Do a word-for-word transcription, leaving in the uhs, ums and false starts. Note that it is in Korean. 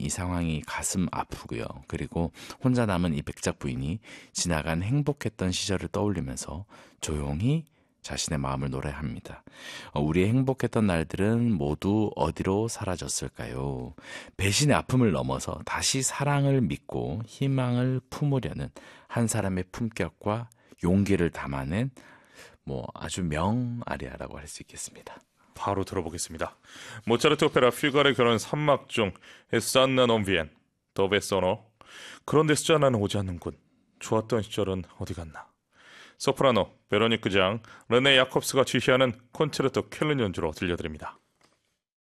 이 상황이 가슴 아프고요. 그리고 혼자 남은 이 백작 부인이 지나간 행복했던 시절을 떠올리면서 조용히 자신의 마음을 노래합니다. 어, 우리의 행복했던 날들은 모두 어디로 사라졌을까요? 배신의 아픔을 넘어서 다시 사랑을 믿고 희망을 품으려는 한 사람의 품격과 용기를 담아낸 뭐 아주 명아리아라고 할 수 있겠습니다. 바로 들어보겠습니다. 모차르트 오페라 퓨가르 결혼 삼 막 중 에산나 non vien, dove sono? 그런데 숫자나는 오지 않는군. 좋았던 시절은 어디 갔나. 소프라노 베로니크 장 르네 야콥스가 지휘하는 콘체르토 쾰른 연주로 들려드립니다.